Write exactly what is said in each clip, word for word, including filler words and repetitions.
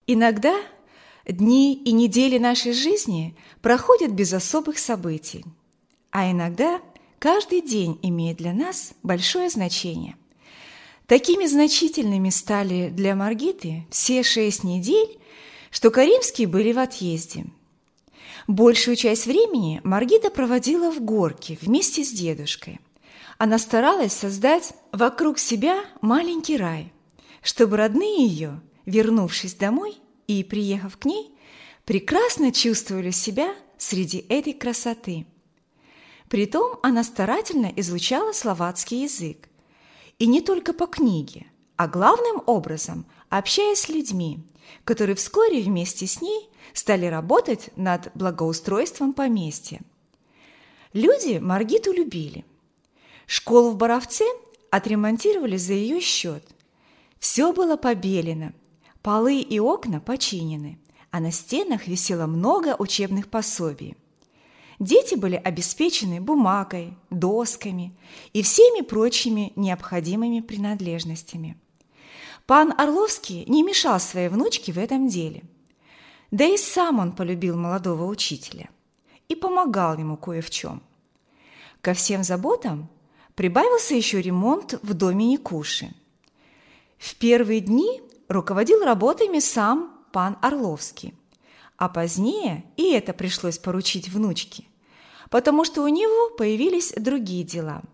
Иногда дни и недели нашей жизни проходят без особых событий, а иногда каждый день имеет для нас большое значение. Такими значительными стали для Маргиты все шесть недель, что Каримские были в отъезде. Большую часть времени Маргита проводила в горке вместе с дедушкой. Она старалась создать вокруг себя маленький рай, чтобы родные ее, вернувшись домой и приехав к ней, прекрасно чувствовали себя среди этой красоты. Притом она старательно изучала словацкий язык, и не только по книге, а главным образом общаясь с людьми, которые вскоре вместе с ней стали работать над благоустройством поместья. Люди Маргиту любили. Школу в Боровце отремонтировали за ее счет. Все было побелено, полы и окна починены, а на стенах висело много учебных пособий. Дети были обеспечены бумагой, досками и всеми прочими необходимыми принадлежностями. Пан Орловский не мешал своей внучке в этом деле. Да и сам он полюбил молодого учителя и помогал ему кое в чем. Ко всем заботам прибавился еще ремонт в доме Никуши. В первые дни руководил работами сам пан Орловский, а позднее и это пришлось поручить внучке, потому что у него появились другие дела.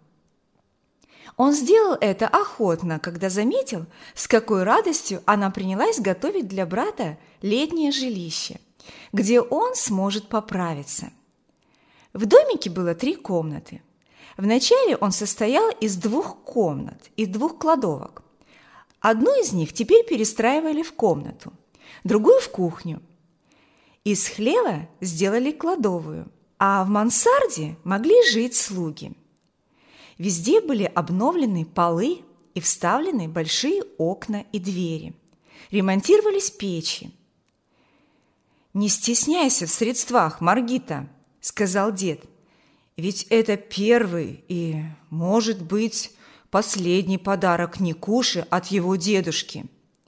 Он сделал это охотно, когда заметил, с какой радостью она принялась готовить для брата летнее жилище, где он сможет поправиться. В домике было три комнаты. Вначале он состоял из двух комнат и двух кладовок. Одну из них теперь перестраивали в комнату, другую – в кухню. Из хлева сделали кладовую, а в мансарде могли жить слуги. Везде были обновлены полы и вставлены большие окна и двери. Ремонтировались печи. «Не стесняйся в средствах, Маргита», – сказал дед. «Ведь это первый и, может быть, последний подарок Никуше от его дедушки».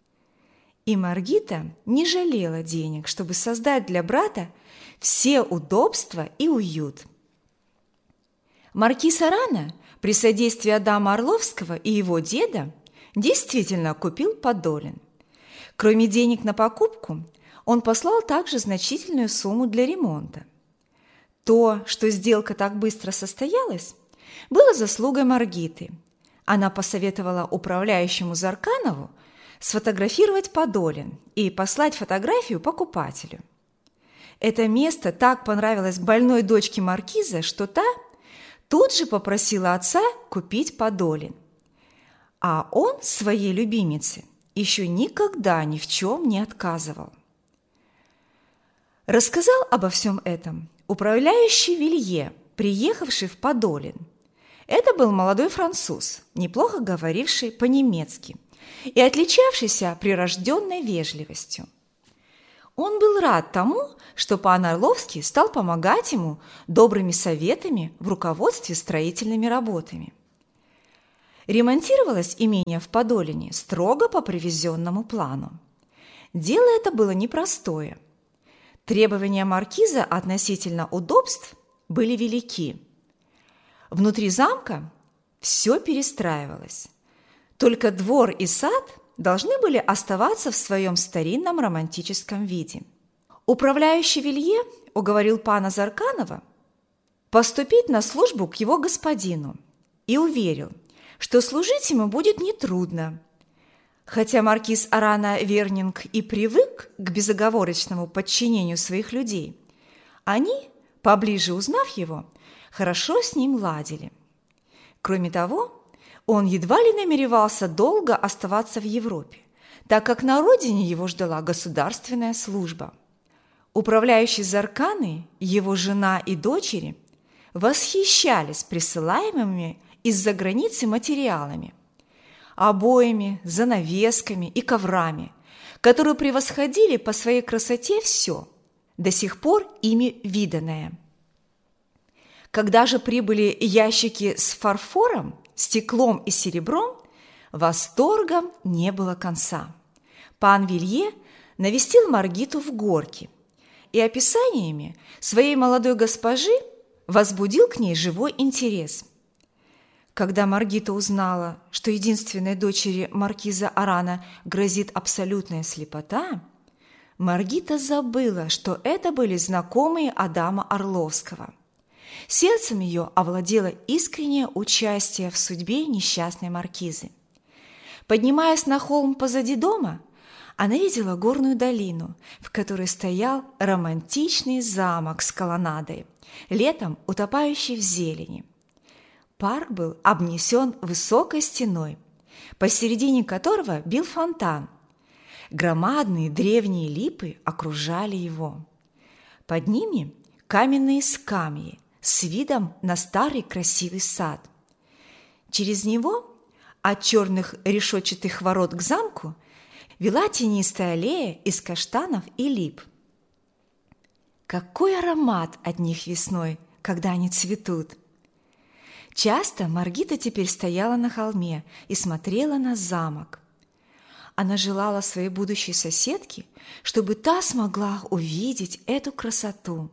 И Маргита не жалела денег, чтобы создать для брата все удобства и уют. Маркиз Арана при содействии Адама Орловского и его деда действительно купил Подолин. Кроме денег на покупку, он послал также значительную сумму для ремонта. То, что сделка так быстро состоялась, было заслугой Маргиты. Она посоветовала управляющему Зарканову сфотографировать Подолин и послать фотографию покупателю. Это место так понравилось больной дочке маркиза, что та тут же попросила отца купить Подолин. А он своей любимице еще никогда ни в чем не отказывал. Рассказал обо всем этом управляющий Вилье, приехавший в Подолин. Это был молодой француз, неплохо говоривший по-немецки и отличавшийся прирожденной вежливостью. Он был рад тому, что пан Орловский стал помогать ему добрыми советами в руководстве строительными работами. Ремонтировалось имение в Подолине строго по привезенному плану. Дело это было непростое. Требования маркиза относительно удобств были велики. Внутри замка все перестраивалось. Только двор и сад должны были оставаться в своем старинном романтическом виде. Управляющий Вилье уговорил пана Зарканова поступить на службу к его господину и уверил, что служить ему будет нетрудно. Хотя маркиз Арана Вернинг и привык к безоговорочному подчинению своих людей, они, поближе узнав его, хорошо с ним ладили. Кроме того, он едва ли намеревался долго оставаться в Европе, так как на родине его ждала государственная служба. Управляющий Зарканы, его жена и дочери восхищались присылаемыми из-за границы материалами, обоями, занавесками и коврами, которые превосходили по своей красоте все, до сих пор ими виданное. Когда же прибыли ящики с фарфором, стеклом и серебром, восторгом не было конца. Пан Вилье навестил Маргиту в горке и описаниями своей молодой госпожи возбудил к ней живой интерес. Когда Маргита узнала, что единственной дочери маркиза Арана грозит абсолютная слепота, Маргита забыла, что это были знакомые Адама Орловского. Сердцем ее овладело искреннее участие в судьбе несчастной маркизы. Поднимаясь на холм позади дома, она видела горную долину, в которой стоял романтичный замок с колоннадой, летом утопающий в зелени. Парк был обнесен высокой стеной, посередине которого бил фонтан. Громадные древние липы окружали его. Под ними каменные скамьи с видом на старый красивый сад. Через него от черных решетчатых ворот к замку вела тенистая аллея из каштанов и лип. Какой аромат от них весной, когда они цветут! Часто Маргита теперь стояла на холме и смотрела на замок. Она желала своей будущей соседке, чтобы та смогла увидеть эту красоту.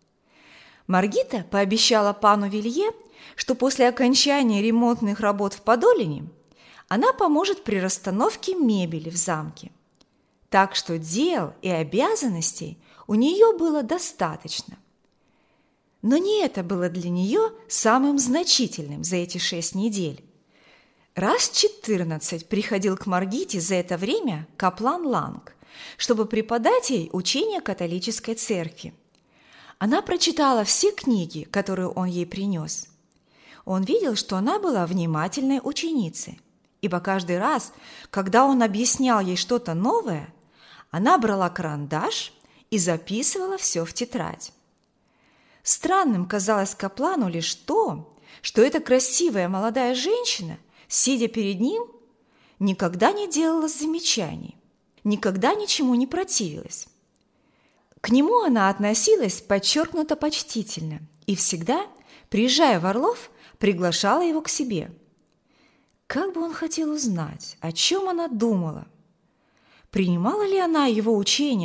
Маргита пообещала пану Вилье, что после окончания ремонтных работ в Подолине она поможет при расстановке мебели в замке. Так что дел и обязанностей у нее было достаточно. Но не это было для нее самым значительным за эти шесть недель. Раз четырнадцать приходил к Маргите за это время каплан Ланг, чтобы преподать ей учение католической церкви. Она прочитала все книги, которые он ей принес. Он видел, что она была внимательной ученицей, ибо каждый раз, когда он объяснял ей что-то новое, она брала карандаш и записывала все в тетрадь. Странным казалось каплану лишь то, что эта красивая молодая женщина, сидя перед ним, никогда не делала замечаний, никогда ничему не противилась. К нему она относилась подчеркнуто почтительно и всегда, приезжая в Орлов, приглашала его к себе. Как бы он хотел узнать, о чем она думала? Принимала ли она его учение